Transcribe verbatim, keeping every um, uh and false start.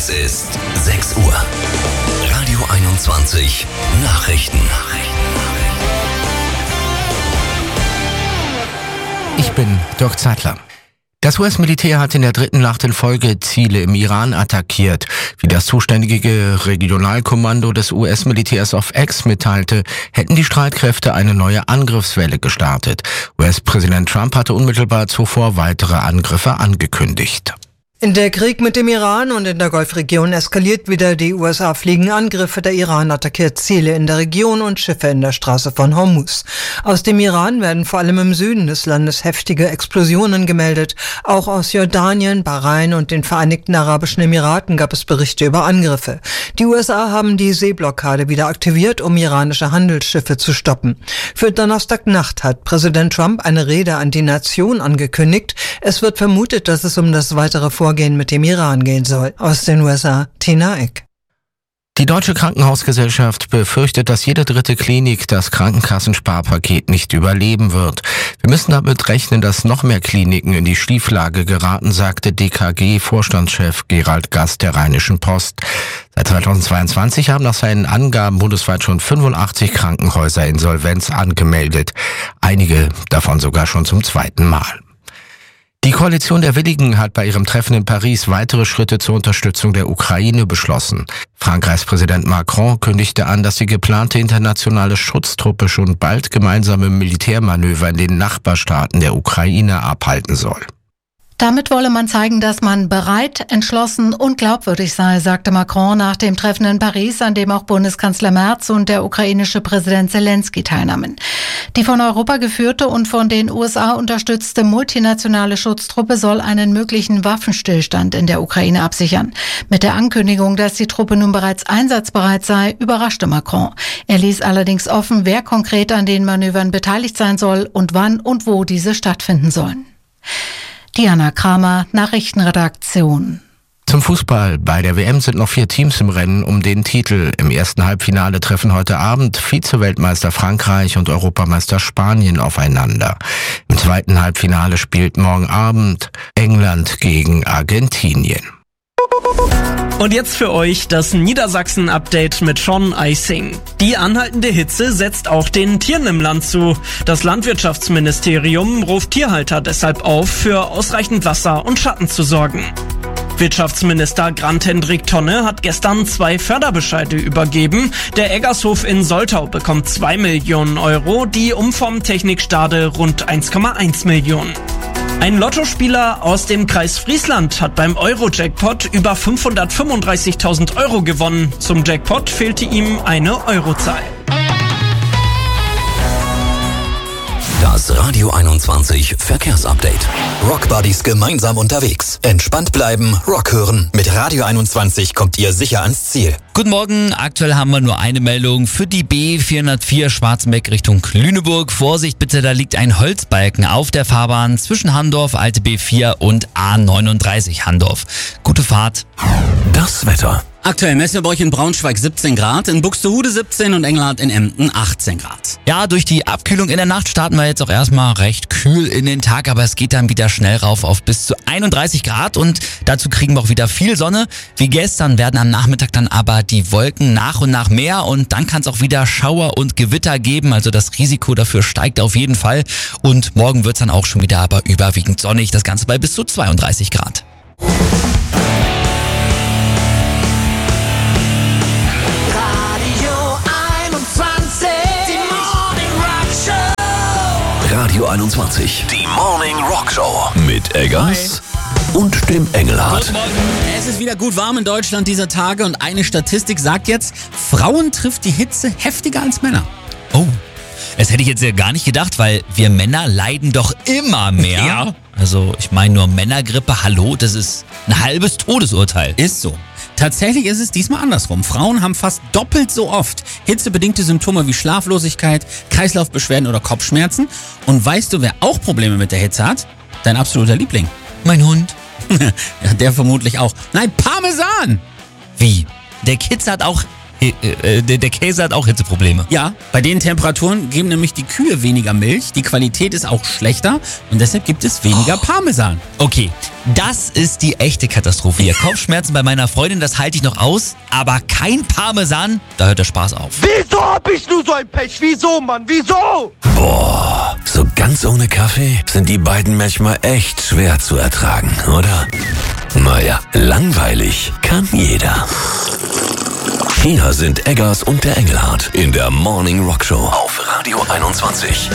Es ist sechs Uhr. Radio einundzwanzig Nachrichten. Ich bin Dirk Zeitler. Das U S-Militär hat in der dritten Nacht in Folge Ziele im Iran attackiert. Wie das zuständige Regionalkommando des U S-Militärs auf X mitteilte, hätten die Streitkräfte eine neue Angriffswelle gestartet. U S-Präsident Trump hatte unmittelbar zuvor weitere Angriffe angekündigt. In der Krieg mit dem Iran und in der Golfregion eskaliert wieder. Die U S A fliegen Angriffe, der Iran attackiert Ziele in der Region und Schiffe in der Straße von Hormuz. Aus dem Iran werden vor allem im Süden des Landes heftige Explosionen gemeldet. Auch aus Jordanien, Bahrain und den Vereinigten Arabischen Emiraten gab es Berichte über Angriffe. Die U S A haben die Seeblockade wieder aktiviert, um iranische Handelsschiffe zu stoppen. Für Donnerstagnacht hat Präsident Trump eine Rede an die Nation angekündigt. Es wird vermutet, dass es um das weitere Vorgehen mit dem Iran gehen soll. Aus den U S A, Tina Eck. Die Deutsche Krankenhausgesellschaft befürchtet, dass jede dritte Klinik das Krankenkassensparpaket nicht überleben wird. Wir müssen damit rechnen, dass noch mehr Kliniken in die Schieflage geraten, sagte D K G-Vorstandschef Gerald Gast der Rheinischen Post. Seit zweitausendzweiundzwanzig haben nach seinen Angaben bundesweit schon fünfundachtzig Krankenhäuser Insolvenz angemeldet. Einige davon sogar schon zum zweiten Mal. Die Koalition der Willigen hat bei ihrem Treffen in Paris weitere Schritte zur Unterstützung der Ukraine beschlossen. Frankreichs Präsident Macron kündigte an, dass die geplante internationale Schutztruppe schon bald gemeinsame Militärmanöver in den Nachbarstaaten der Ukraine abhalten soll. Damit wolle man zeigen, dass man bereit, entschlossen und glaubwürdig sei, sagte Macron nach dem Treffen in Paris, an dem auch Bundeskanzler Merz und der ukrainische Präsident Zelensky teilnahmen. Die von Europa geführte und von den U S A unterstützte multinationale Schutztruppe soll einen möglichen Waffenstillstand in der Ukraine absichern. Mit der Ankündigung, dass die Truppe nun bereits einsatzbereit sei, überraschte Macron. Er ließ allerdings offen, wer konkret an den Manövern beteiligt sein soll und wann und wo diese stattfinden sollen. Diana Kramer, Nachrichtenredaktion. Zum Fußball. Bei der W M sind noch vier Teams im Rennen um den Titel. Im ersten Halbfinale treffen heute Abend Vize-Weltmeister Frankreich und Europameister Spanien aufeinander. Im zweiten Halbfinale spielt morgen Abend England gegen Argentinien. Und jetzt für euch das Niedersachsen-Update mit Sean Eising. Die anhaltende Hitze setzt auch den Tieren im Land zu. Das Landwirtschaftsministerium ruft Tierhalter deshalb auf, für ausreichend Wasser und Schatten zu sorgen. Wirtschaftsminister Grant-Hendrik Tonne hat gestern zwei Förderbescheide übergeben. Der Eggershof in Soltau bekommt zwei Millionen Euro, die Umformtechnik Stade rund eins Komma eins Millionen. Ein Lottospieler aus dem Kreis Friesland hat beim Euro-Jackpot über fünfhundertfünfunddreißigtausend Euro gewonnen. Zum Jackpot fehlte ihm eine Eurozahl. Das Radio einundzwanzig Verkehrsupdate. Rockbuddies gemeinsam unterwegs. Entspannt bleiben, Rock hören. Mit Radio einundzwanzig kommt ihr sicher ans Ziel. Guten Morgen, aktuell haben wir nur eine Meldung für die B vierhundertvier Schwarzenbeck Richtung Lüneburg. Vorsicht bitte, da liegt ein Holzbalken auf der Fahrbahn zwischen Handorf, Alte B vier und A neununddreißig Handorf. Gute Fahrt. Das Wetter. Aktuell messen wir bei euch in Braunschweig siebzehn Grad, in Buxtehude siebzehn und Engelhardt in Emden achtzehn Grad. Ja, durch die Abkühlung in der Nacht starten wir jetzt auch erstmal recht kühl in den Tag, aber es geht dann wieder schnell rauf auf bis zu einunddreißig Grad und dazu kriegen wir auch wieder viel Sonne. Wie gestern werden am Nachmittag dann aber die Wolken nach und nach mehr und dann kann es auch wieder Schauer und Gewitter geben, also das Risiko dafür steigt auf jeden Fall und morgen wird es dann auch schon wieder aber überwiegend sonnig, das Ganze bei bis zu zweiunddreißig Grad. Radio einundzwanzig, die Morning Rock Show mit Eggers und dem Engelhardt. Guten Morgen. Es ist wieder gut warm in Deutschland dieser Tage und eine Statistik sagt jetzt, Frauen trifft die Hitze heftiger als Männer. Oh, das hätte ich jetzt ja gar nicht gedacht, weil wir Männer leiden doch immer mehr. Ja. Also ich meine nur Männergrippe, hallo, das ist ein halbes Todesurteil. Ist so. Tatsächlich ist es diesmal andersrum. Frauen haben fast doppelt so oft hitzebedingte Symptome wie Schlaflosigkeit, Kreislaufbeschwerden oder Kopfschmerzen. Und weißt du, wer auch Probleme mit der Hitze hat? Dein absoluter Liebling. Mein Hund. Ja, der vermutlich auch. Nein, Parmesan! Wie? Der Kitz hat auch äh, der Käse hat auch Hitzeprobleme. Ja, bei den Temperaturen geben nämlich die Kühe weniger Milch, die Qualität ist auch schlechter und deshalb gibt es weniger Parmesan. Okay, das ist die echte Katastrophe hier. Kopfschmerzen bei meiner Freundin, das halte ich noch aus, aber kein Parmesan, da hört der Spaß auf. Wieso hab ich nur so ein Pech? Wieso, Mann? Wieso? Boah, so ganz ohne Kaffee sind die beiden manchmal echt schwer zu ertragen, oder? Naja, langweilig kann jeder. Hier sind Eggers und der Engelhardt in der Morning Rock Show auf Radio einundzwanzig.